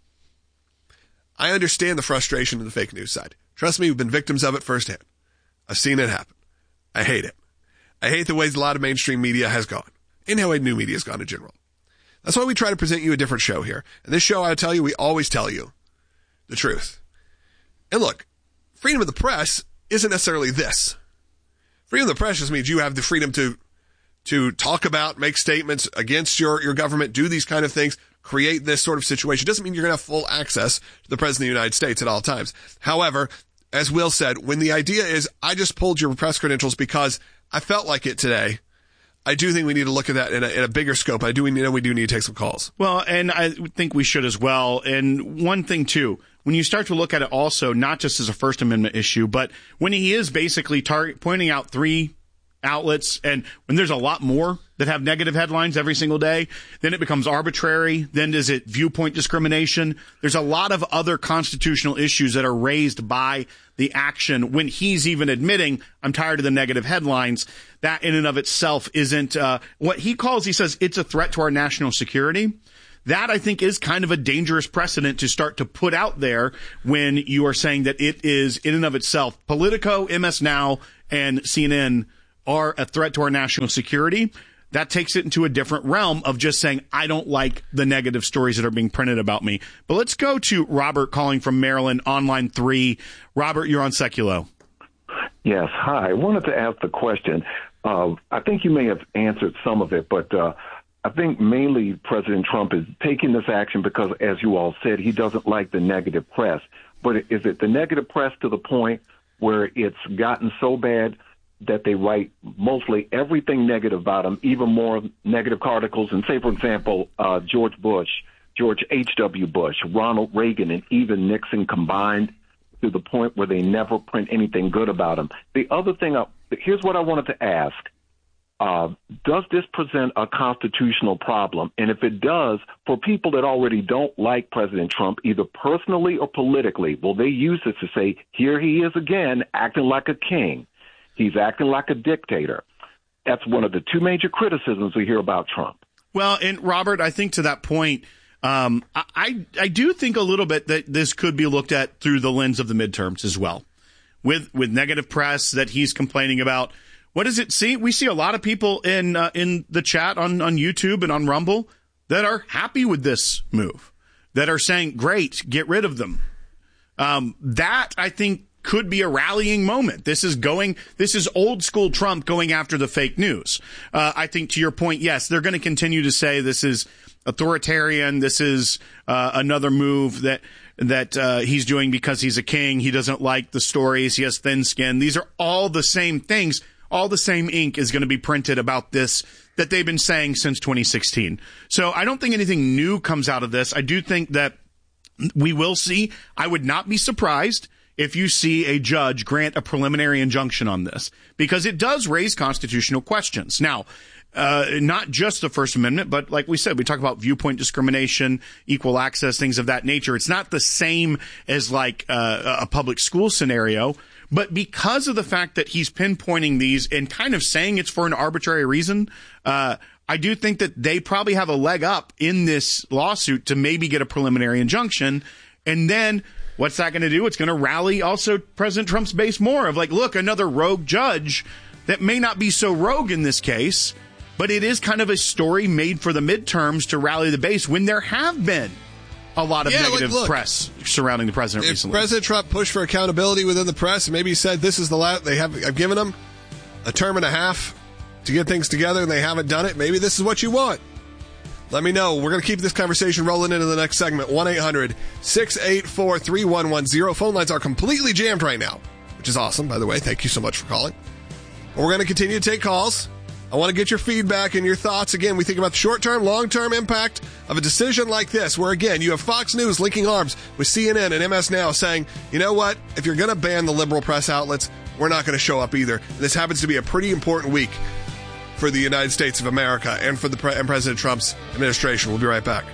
I understand the frustration of the fake news side. Trust me, we've been victims of it firsthand. I've seen it happen. I hate it. I hate the ways a lot of mainstream media has gone and how new media has gone in general. That's why we try to present you a different show here. And this show, I tell you, we always tell you the truth. And look, freedom of the press isn't necessarily this. Freedom of the press just means you have the freedom to talk about, make statements against your government, do these kind of things, create this sort of situation. It doesn't mean you're going to have full access to the President of the United States at all times. However, as Will said, when the idea is, I just pulled your press credentials because I felt like it today, I do think we need to look at that in a bigger scope. We do need to take some calls. Well, and I think we should as well. And one thing, too, when you start to look at it also, not just as a First Amendment issue, but when he is basically pointing out 3 outlets, and when there's a lot more that have negative headlines every single day, then it becomes arbitrary. Then is it viewpoint discrimination? There's a lot of other constitutional issues that are raised by the action when he's even admitting, I'm tired of the negative headlines. That in and of itself isn't what he says it's a threat to our national security. That, I think, is kind of a dangerous precedent to start to put out there when you are saying that it is in and of itself. Politico, MS Now, and CNN are a threat to our national security. That takes it into a different realm of just saying, I don't like the negative stories that are being printed about me. But let's go to Robert calling from Maryland on line 3. Robert, you're on Seculo. Yes. Hi. I wanted to ask the question. I think you may have answered some of it, but I think mainly President Trump is taking this action because, as you all said, he doesn't like the negative press. But is it the negative press to the point where it's gotten so bad that they write mostly everything negative about him, even more negative articles? And say, for example, George H.W. Bush, Ronald Reagan, and even Nixon combined, to the point where they never print anything good about him. The other thing, here's what I wanted to ask. Does this present a constitutional problem? And if it does, for people that already don't like President Trump, either personally or politically, will they use this to say, here he is again, acting like a king? He's acting like a dictator. That's one of the 2 major criticisms we hear about Trump. Well, and Robert, I think to that point, I do think a little bit that this could be looked at through the lens of the midterms as well, with negative press that he's complaining about. What does it see? We see a lot of people in the chat on YouTube and on Rumble that are happy with this move, that are saying, great, get rid of them. That, I think, could be a rallying moment. This is old school Trump going after the fake news. I think to your point, yes, they're going to continue to say this is authoritarian. This is another move that he's doing because he's a king. He doesn't like the stories. He has thin skin. These are all the same things. All the same ink is going to be printed about this that they've been saying since 2016. So I don't think anything new comes out of this. I do think that we will see. I would not be surprised if you see a judge grant a preliminary injunction on this, because it does raise constitutional questions. Now, not just the First Amendment, but like we said, we talk about viewpoint discrimination, equal access, things of that nature. It's not the same as like a public school scenario, but because of the fact that he's pinpointing these and kind of saying it's for an arbitrary reason, I do think that they probably have a leg up in this lawsuit to maybe get a preliminary injunction. And then what's that going to do? It's going to rally also President Trump's base more of like, look, another rogue judge that may not be so rogue in this case, but it is kind of a story made for the midterms to rally the base when there have been a lot of negative press surrounding the president recently. President Trump pushed for accountability within the press, and maybe he said this is the last I've given him a term and a half to get things together, and they haven't done it. Maybe this is what you want. Let me know. We're going to keep this conversation rolling into the next segment. 1-800-684-3110. Phone lines are completely jammed right now, which is awesome, by the way. Thank you so much for calling. We're going to continue to take calls. I want to get your feedback and your thoughts. Again, we think about the short-term, long-term impact of a decision like this, where, again, you have Fox News linking arms with CNN and MS Now saying, you know what, if you're going to ban the liberal press outlets, we're not going to show up either. This happens to be a pretty important week for the United States of America and for and President Trump's administration. We'll be right back.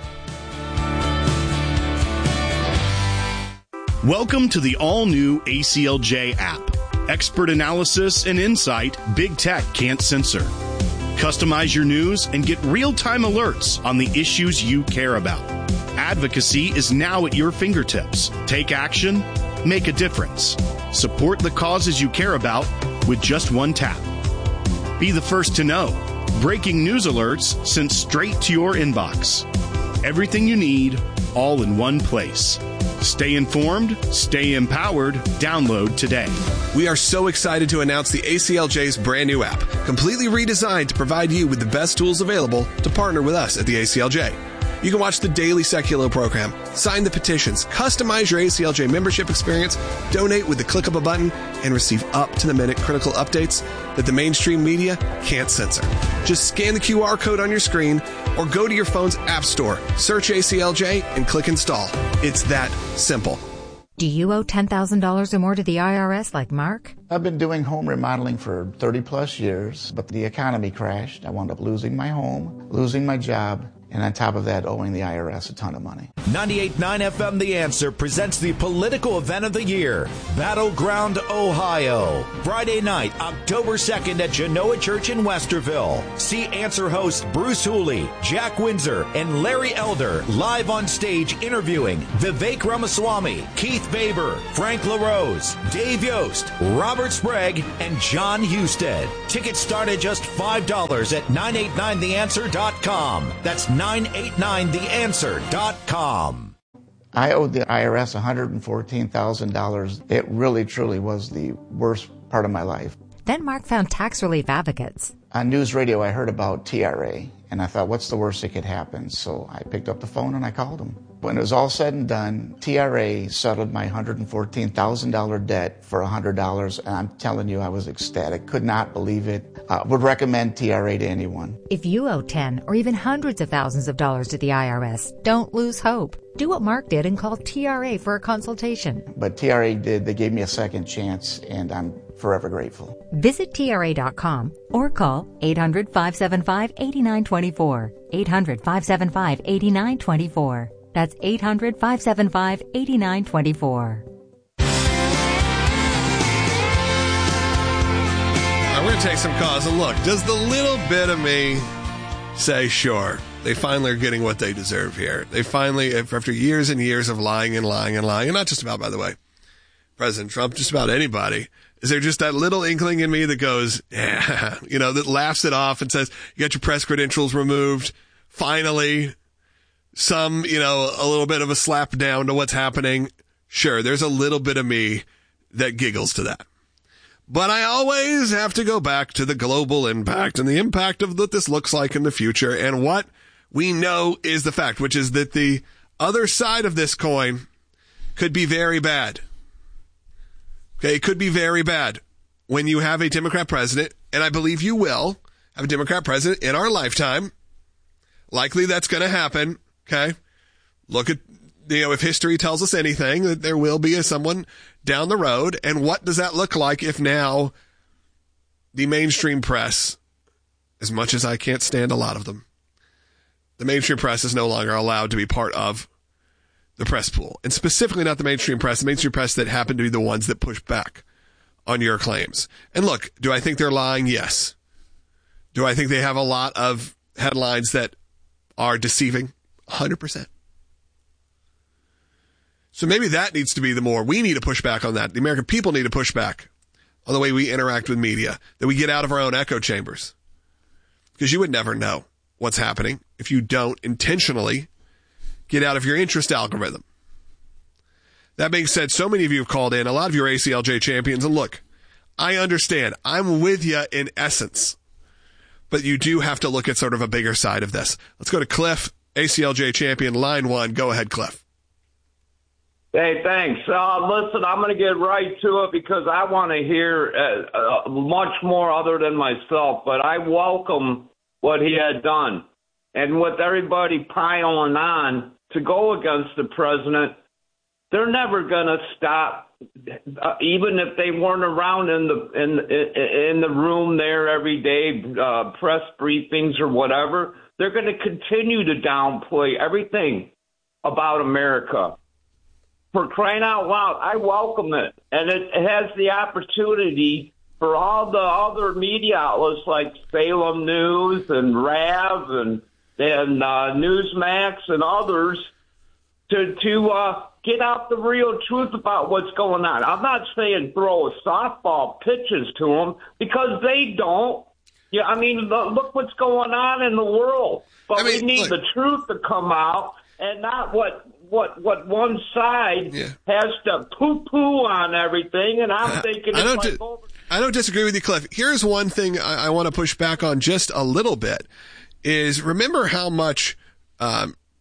Welcome to the all-new ACLJ app. Expert analysis and insight big tech can't censor. Customize your news and get real-time alerts on the issues you care about. Advocacy is now at your fingertips. Take action, make a difference. Support the causes you care about with just one tap. Be the first to know. Breaking news alerts sent straight to your inbox. Everything you need, all in one place. Stay informed, stay empowered. Download today. We are so excited to announce the ACLJ's brand new app, completely redesigned to provide you with the best tools available to partner with us at the ACLJ. You can watch the daily Seculo program, sign the petitions, customize your ACLJ membership experience, donate with the click of a button, and receive up-to-the-minute critical updates that the mainstream media can't censor. Just scan the QR code on your screen or go to your phone's app store, search ACLJ, and click install. It's that simple. Do you owe $10,000 or more to the IRS like Mark? I've been doing home remodeling for 30 plus years, but the economy crashed. I wound up losing my home, losing my job, and on top of that, owing the IRS a ton of money. 98.9 FM The Answer presents the political event of the year, Battleground, Ohio. Friday night, October 2nd at Genoa Church in Westerville. See Answer host Bruce Hooley, Jack Windsor, and Larry Elder live on stage interviewing Vivek Ramaswamy, Keith Baber, Frank LaRose, Dave Yost, Robert Sprague, and John Husted. Tickets start at just $5 at 989theanswer.com. That's 989theanswer.com. I owed the IRS $114,000. It really, truly was the worst part of my life. Then Mark found tax relief advocates. On news radio, I heard about TRA, and I thought, what's the worst that could happen? So I picked up the phone and I called them. When it was all said and done, TRA settled my $114,000 debt for $100, and I'm telling you, I was ecstatic. Could not believe it. Would recommend TRA to anyone. If you owe 10 or even hundreds of thousands of dollars to the IRS, don't lose hope. Do what Mark did and call TRA for a consultation. But TRA did. They gave me a second chance, and I'm forever grateful. Visit TRA.com or call 800-575-8924. 800-575-8924. That's 800-575-8924. We're going to take some calls and look. Does the little bit of me say, sure, they finally are getting what they deserve here? They finally, after years and years of lying and lying and lying, and not just about, by the way, President Trump, just about anybody, is there just that little inkling in me that goes, yeah, that laughs it off and says, you got your press credentials removed, finally, some, a little bit of a slap down to what's happening. Sure, there's a little bit of me that giggles to that. But I always have to go back to the global impact and the impact of what this looks like in the future and what we know is the fact, which is that the other side of this coin could be very bad. Okay, it could be very bad when you have a Democrat president, and I believe you will have a Democrat president in our lifetime. Likely that's going to happen. Okay. Look at, if history tells us anything, that there will be someone down the road. And what does that look like if now the mainstream press, as much as I can't stand a lot of them, the mainstream press is no longer allowed to be part of the press pool, and specifically not the mainstream press that happen to be the ones that push back on your claims. And look, do I think they're lying? Yes. Do I think they have a lot of headlines that are deceiving? 100%. So maybe that needs to be we need to push back on that. The American people need to push back on the way we interact with media, that we get out of our own echo chambers. Because you would never know what's happening if you don't intentionally get out of your interest algorithm. That being said, so many of you have called in, a lot of you are ACLJ champions, and look, I understand. I'm with you in essence. But you do have to look at sort of a bigger side of this. Let's go to Cliff, ACLJ champion, line 1. Go ahead, Cliff. Hey, thanks. Listen, I'm going to get right to it because I want to hear much more other than myself, but I welcome what he had done. And with everybody piling on to go against the president, they're never going to stop, even if they weren't around in the room there every day, press briefings or whatever. They're going to continue to downplay everything about America. For crying out loud, I welcome it. And it has the opportunity for all the other media outlets like Salem News and RAV and Newsmax and others to get out the real truth about what's going on. I'm not saying throw softball pitches to them because they don't. Yeah, I mean, look what's going on in the world. But we need the truth to come out and not what one side has to poo-poo on everything. And I'm thinking I don't disagree with you, Cliff. Here's one thing I want to push back on just a little bit is remember how much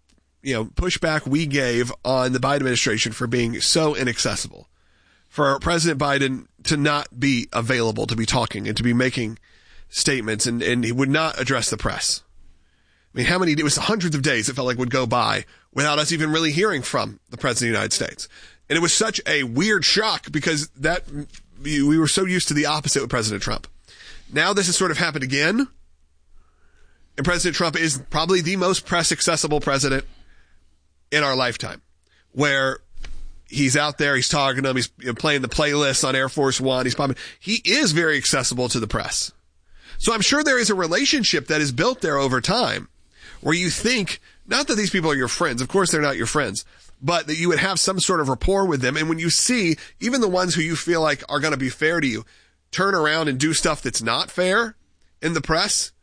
pushback we gave on the Biden administration for being so inaccessible, for President Biden to not be available, to be talking and to be making statements, and he would not address the press. I mean, it was hundreds of days it felt like would go by without us even really hearing from the President of the United States. And it was such a weird shock because we were so used to the opposite with President Trump. Now this has sort of happened again. And President Trump is probably the most press accessible president in our lifetime, where he's out there, he's talking to them, he's playing the playlists on Air Force One, he is very accessible to the press. So I'm sure there is a relationship that is built there over time where you think, not that these people are your friends, of course they're not your friends, but that you would have some sort of rapport with them. And when you see even the ones who you feel like are going to be fair to you turn around and do stuff that's not fair in the press,